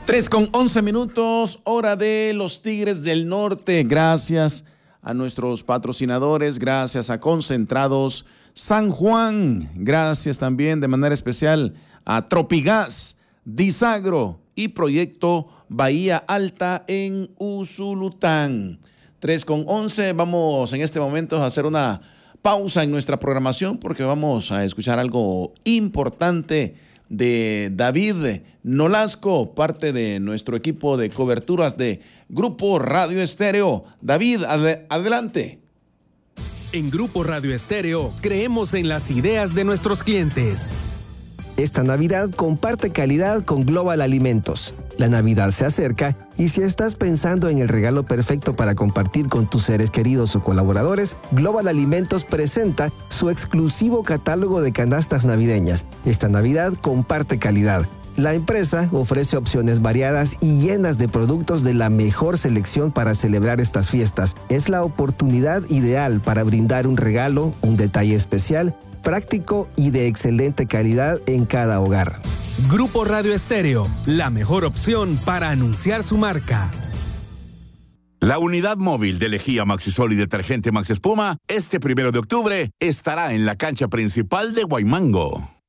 3:11, hora de los Tigres del Norte. Gracias a nuestros patrocinadores, gracias a Concentrados San Juan, gracias también de manera especial a Tropigas, Disagro y Proyecto Bahía Alta en Usulután. 3:11, vamos en este momento a hacer una pausa en nuestra programación porque vamos a escuchar algo importante de David Nolasco, parte de nuestro equipo de coberturas de Grupo Radio Estéreo. David, adelante. En Grupo Radio Estéreo creemos en las ideas de nuestros clientes. Esta Navidad comparte calidad con Global Alimentos. La Navidad se acerca y si estás pensando en el regalo perfecto para compartir con tus seres queridos o colaboradores, Global Alimentos presenta su exclusivo catálogo de canastas navideñas. Esta Navidad comparte calidad. La empresa ofrece opciones variadas y llenas de productos de la mejor selección para celebrar estas fiestas. Es la oportunidad ideal para brindar un regalo, un detalle especial, práctico y de excelente calidad en cada hogar. Grupo Radio Estéreo, la mejor opción para anunciar su marca. La unidad móvil de lejía Maxisol y detergente Max Espuma, este 1 de octubre, estará en la cancha principal de Huaymango.